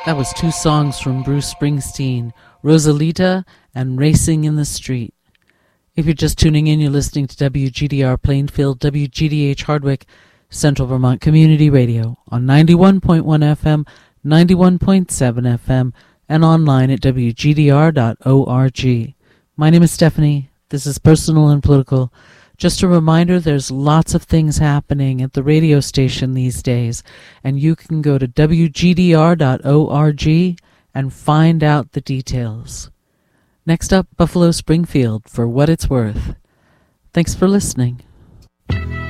That was two songs from Bruce Springsteen, Rosalita and Racing in the Street. If you're just tuning in, you're listening to WGDR Plainfield, WGDH Hardwick, Central Vermont Community Radio on 91.1 FM, 91.7 FM, and online at WGDR.org. My name is Stephanie. This is Personal and Political. Just a reminder, there's lots of things happening at the radio station these days, and you can go to WGDR.org and find out the details. Next up, Buffalo Springfield, For What It's Worth. Thanks for listening.